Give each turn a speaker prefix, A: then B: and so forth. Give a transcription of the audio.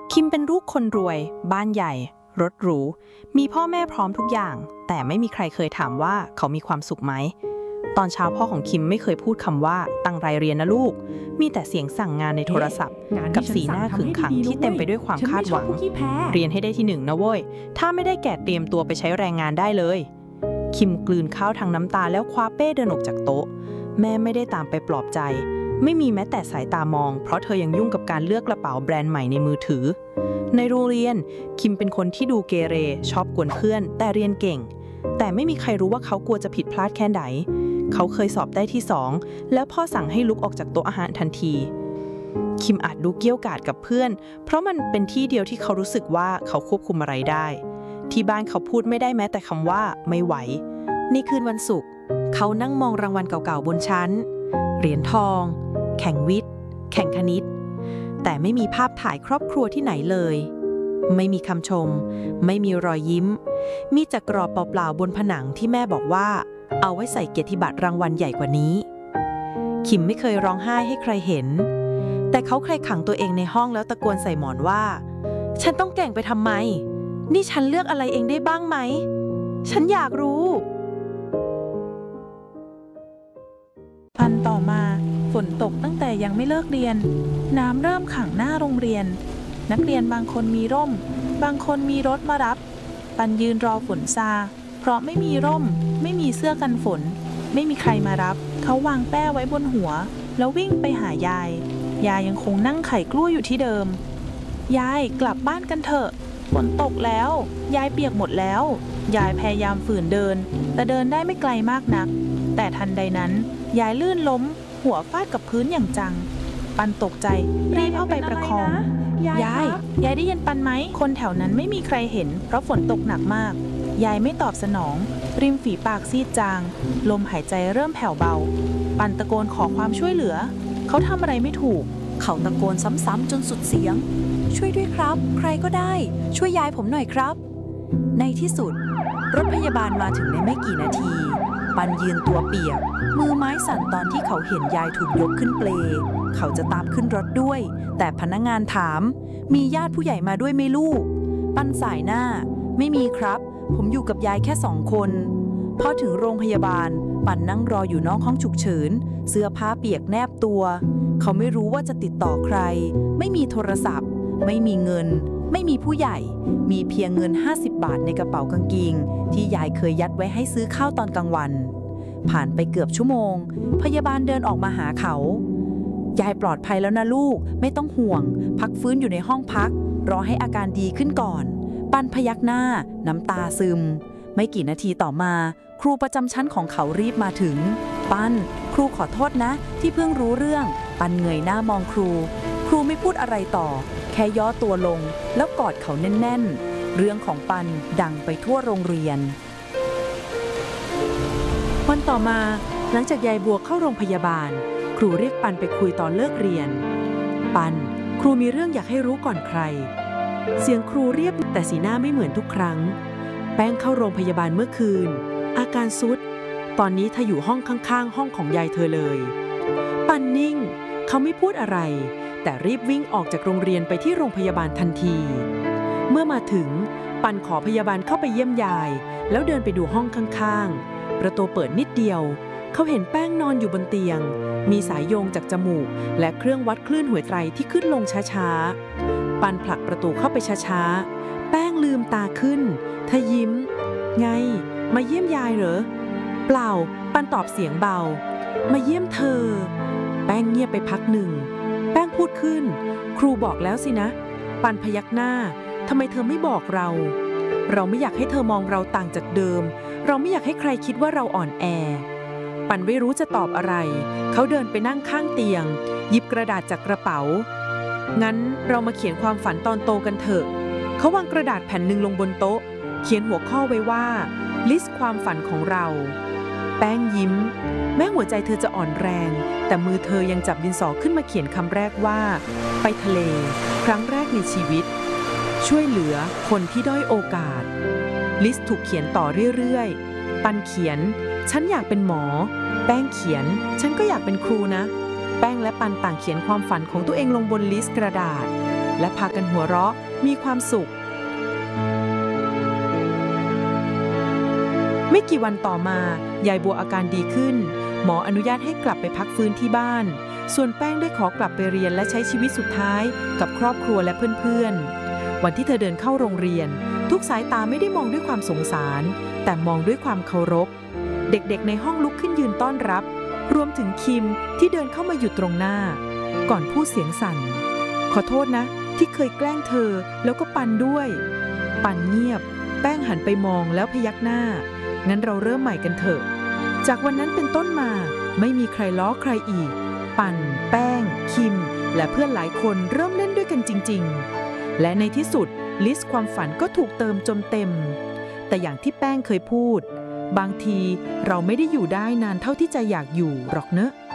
A: คิมเป็นลูกคนรวยบ้านใหญ่รถหรูมีพ่อแม่พร้อมทุกอย่างแต่ไม่มีใครเคยถามว่าเขามีความสุขไหมตอนเช้าพ่อของคิมไม่เคยพูดคำว่าตั้งใจเรียนนะลูกมีแต่เสียงสั่งงานในโทรศัพท์กับสีหน้าขึงขังที่เต็มไปด้วยความคาดหวังเรียนให้ได้ที่ 1นะเว้ยถ้าไม่ได้แกเตรียมตัวไปใช้แรงงานได้เลยคิมกลืนข้าวทางน้ำตาแล้วคว้าเป้เดินออกจากโต๊ะแม่ไม่ได้ตามไปปลอบใจไม่มีแม้แต่สายตามองเพราะเธอยังยุ่งกับการเลือกกระเป๋าแบรนด์ใหม่ในมือถือในโรงเรียนคิมเป็นคนที่ดูเกเรชอบกวนเพื่อนแต่เรียนเก่งแต่ไม่มีใครรู้ว่าเขากลัวจะผิดพลาดแค่ไหนเขาเคยสอบได้ที่2แล้วพ่อสั่งให้ลุกออกจากโต๊ะอาหารทันทีคิมอาจดูเกี้ยวกาดกับเพื่อนเพราะมันเป็นที่เดียวที่เขารู้สึกว่าเขาควบคุมอะไรได้ที่บ้านเขาพูดไม่ได้แม้แต่คำว่าไม่ไหวนี่คืนวันศุกร์เขานั่งมองรางวัลเก่าๆบนชั้นเหรียญทองแข่งวิทย์แข่งคณิตแต่ไม่มีภาพถ่ายครอบครัวที่ไหนเลยไม่มีคำชมไม่มีรอยยิ้มมีแต่กรอบเปล่าๆบนผนังที่แม่บอกว่าเอาไว้ใส่เกียรติบัตรรางวัลใหญ่กว่านี้คิมไม่เคยร้องไห้ให้ใครเห็นแต่เขาเคยขังตัวเองในห้องแล้วตะโกนใส่หมอนว่าฉันต้องแก่งไปทำไมนี่ฉันเลือกอะไรเองได้บ้างไหมฉันอยากรู้
B: วันต่อมาฝนตกตั้งแต่ยังไม่เลิกเรียนน้ำเริ่มขังหน้าโรงเรียนนักเรียนบางคนมีร่มบางคนมีรถมารับปันยืนรอฝนซาเพราะไม่มีร่มไม่มีเสื้อกันฝนไม่มีใครมารับเขาวางแป้ไว้บนหัวแล้ววิ่งไปหายายยังคงนั่งไขกล้วยอยู่ที่เดิมยายกลับบ้านกันเถอะฝนตกแล้วยายเปียกหมดแล้วยายพยายามฝืนเดินแต่เดินได้ไม่ไกลมากนักแต่ทันใดนั้นยายลื่นล้มหัวฟาดกับพื้นอย่างจังปันตกใจรีบเข้าไปประคองยายได้ยินปันไหมคนแถวนั้นไม่มีใครเห็นเพราะฝนตกหนักมากยายไม่ตอบสนองริมฝีปากซีดจางลมหายใจเริ่มแผ่วเบาปันตะโกนขอความช่วยเหลือเขาทำอะไรไม่ถูก
C: เขาตะโกนซ้ำๆจนสุดเสียงช่วยด้วยครับใครก็ได้ช่วยยายผมหน่อยครับในที่สุดรถพยาบาลมาถึงในไม่กี่นาทีปันยืนตัวเปียกมือไม้สั่นตอนที่เขาเห็นยายถูกยกขึ้นเปลเขาจะตามขึ้นรถด้วยแต่พนักงานถามมีญาติผู้ใหญ่มาด้วยไหมลูกปันสายหน้าไม่มีครับผมอยู่กับยายแค่2 คนพอถึงโรงพยาบาลปันนั่งรออยู่นอกห้องฉุกเฉินเสื้อผ้าเปียกแนบตัวเขาไม่รู้ว่าจะติดต่อใครไม่มีโทรศัพท์ไม่มีเงินไม่มีผู้ใหญ่มีเพียงเงิน50 บาทในกระเป๋ากางเกงที่ยายเคยยัดไว้ให้ซื้อข้าวตอนกลางวันผ่านไปเกือบชั่วโมงพยาบาลเดินออกมาหาเขายายปลอดภัยแล้วนะลูกไม่ต้องห่วงพักฟื้นอยู่ในห้องพักรอให้อาการดีขึ้นก่อนปันพยักหน้าน้ำตาซึมไม่กี่นาทีต่อมาครูประจำชั้นของเขารีบมาถึงปันครูขอโทษนะที่เพิ่งรู้เรื่องปันเงยหน้ามองครูไม่พูดอะไรต่อแค่ย่อตัวลงแล้วกอดเขาแน่นๆเรื่องของปันดังไปทั่วโรงเรียนวันต่อมาหลังจากยายบัวเข้าโรงพยาบาลครูเรียกปันไปคุยตอนเลิกเรียนปันครูมีเรื่องอยากให้รู้ก่อนใครเสียงครูเรียบแต่สีหน้าไม่เหมือนทุกครั้งแป้งเข้าโรงพยาบาลเมื่อคืนอาการทรุดตอนนี้เธออยู่ห้องข้างๆห้องของยายเธอเลยปันนิ่งเขาไม่พูดอะไรแต่รีบวิ่งออกจากโรงเรียนไปที่โรงพยาบาลทันทีเมื่อมาถึงปันขอพยาบาลเข้าไปเยี่ยมยายแล้วเดินไปดูห้องข้างๆประตูเปิดนิดเดียวเขาเห็นแป้งนอนอยู่บนเตียงมีสายโยงจากจมูกและเครื่องวัดคลื่นหัวใจที่ขึ้นลงช้าๆปันผลักประตูเข้าไปช้าๆแป้งลืมตาขึ้นเธอยิ้มไงมาเยี่ยมยายเหรอเปล่าปันตอบเสียงเบามาเยี่ยมเธอแป้งเงียบไปพักหนึ่งแป้งพูดขึ้นครูบอกแล้วสินะปันพยักหน้าทำไมเธอไม่บอกเราไม่อยากให้เธอมองเราต่างจากเดิมเราไม่อยากให้ใครคิดว่าเราอ่อนแอปันไม่รู้จะตอบอะไรเขาเดินไปนั่งข้างเตียงหยิบกระดาษจากกระเป๋างั้นเรามาเขียนความฝันตอนโตกันเถอะเขาวางกระดาษแผ่นหนึ่งลงบนโต๊ะเขียนหัวข้อไว้ว่าลิสต์ความฝันของเราแป้งยิ้มแม้หัวใจเธอจะอ่อนแรงแต่มือเธอยังจับดินสอขึ้นมาเขียนคำแรกว่าไปทะเลครั้งแรกในชีวิตช่วยเหลือคนที่ด้อยโอกาสลิสต์ถูกเขียนต่อเรื่อยๆปันเขียนฉันอยากเป็นหมอแป้งเขียนฉันก็อยากเป็นครูนะแป้งและปันต่างเขียนความฝันของตัวเองลงบนลิสต์กระดาษและพากันหัวเราะมีความสุขไม่กี่วันต่อมายายบัวอาการดีขึ้นหมออนุญาตให้กลับไปพักฟื้นที่บ้านส่วนแป้งได้ขอกลับไปเรียนและใช้ชีวิตสุดท้ายกับครอบครัวและเพื่อนๆวันที่เธอเดินเข้าโรงเรียนทุกสายตาไม่ได้มองด้วยความสงสารแต่มองด้วยความเคารพเด็กๆในห้องลุกขึ้นยืนต้อนรับรวมถึงคิมที่เดินเข้ามาอยู่ตรงหน้าก่อนพูดเสียงสั่นขอโทษนะที่เคยแกล้งเธอแล้วก็ปันด้วยปันเงียบแป้งหันไปมองแล้วพยักหน้างั้นเราเริ่มใหม่กันเถอะจากวันนั้นเป็นต้นมาไม่มีใครล้อใครอีกปันแป้งคิมและเพื่อนหลายคนเริ่มเล่นด้วยกันจริงๆและในที่สุดลิสต์ความฝันก็ถูกเติมจนเต็มแต่อย่างที่แป้งเคยพูดบางทีเราไม่ได้อยู่ได้นานเท่าที่ใจอยากอยู่หรอกเนอะ